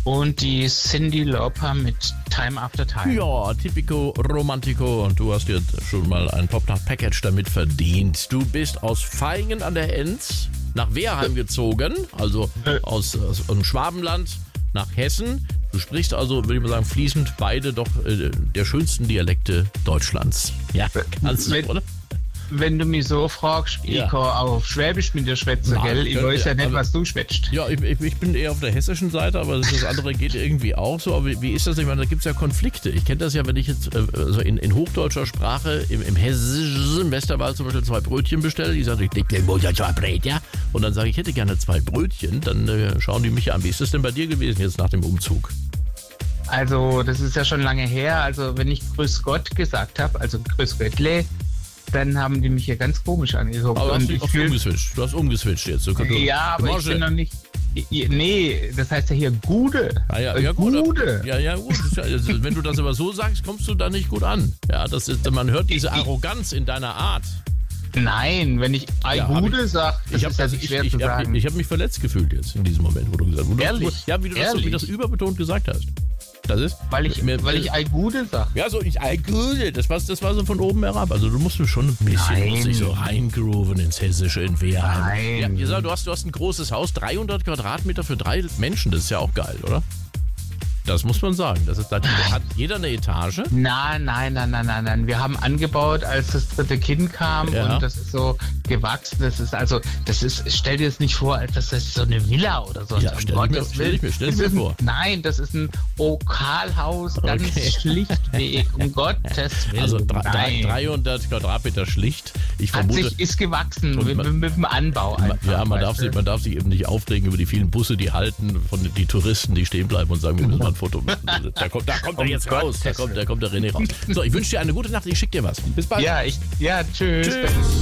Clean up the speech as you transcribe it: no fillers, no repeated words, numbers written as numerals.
Und die Cyndi Lauper mit Time After Time. Ja, typico romantico. Und du hast dir schon mal ein Popnacht-Package damit verdient. Du bist aus Vaihingen an der Enz nach Wehrheim gezogen, also aus dem Schwabenland nach Hessen. Du sprichst also, würde ich mal sagen, fließend beide doch der schönsten Dialekte Deutschlands. Ja, kannst du, oder? Wenn du mich so fragst, ich kann auf Schwäbisch mit dir schwätzen, gell? Ich weiß ja nicht, was du schwätzt. Ja, ich bin eher auf der hessischen Seite, aber das andere geht irgendwie auch so. Aber wie ist das? Ich meine, da gibt es ja Konflikte. Ich kenne das ja, wenn ich jetzt also in hochdeutscher Sprache im hessischen Westerwald zum Beispiel 2 Brötchen bestelle. Die sagen, ich leg dir wohl 2 Brötchen. Und dann sage ich, ich hätte gerne 2 Brötchen. Dann schauen die mich an. Wie ist das denn bei dir gewesen jetzt nach dem Umzug? Also, das ist ja schon lange her. Also, wenn ich Grüß Gott gesagt habe, also Grüß Göttle, dann haben die mich hier ganz komisch angeguckt. Aber du hast umgeswitcht jetzt. Ja, aber ich bin noch nicht... Nee, das heißt ja hier Gude. Gude. Gut. Also, wenn du das aber so sagst, kommst du da nicht gut an. Ja, man hört diese Arroganz in deiner Art. Nein, wenn ich Gude sage, das ist ja nicht schwer zu sagen. Ich habe mich verletzt gefühlt jetzt in diesem Moment, wo du gesagt hast. Ehrlich? Ja, wie du das überbetont gesagt hast. Das ist, weil ich Gude sage. Ja, so Gude, das war so von oben herab. Also du musst schon ein bisschen dich so reingrooven ins Hessische in Wehrheim. Nein. Ja, du hast ein großes Haus, 300 Quadratmeter für 3 Menschen, das ist ja auch geil, oder? Das muss man sagen. Hat jeder eine Etage? Nein. Wir haben angebaut, als das 3. Kind kam und das ist so gewachsen. Stell dir das nicht vor, als das ist so eine Villa oder so. Ja, stell mir vor. Nein, das ist ein Okalhaus, ganz schlichtweg, um Gottes Willen. Also 300 Quadratmeter schlicht. Ich vermute, ist gewachsen mit dem Anbau einfach. Ja, man darf sich eben nicht aufregen über die vielen Busse, die halten, von die Touristen, die stehen bleiben und sagen, wir müssen mal ein Foto machen. Da kommt er jetzt raus. Da kommt der René raus. So, ich wünsche dir eine gute Nacht. Ich schicke dir was. Bis bald. Ja, tschüss.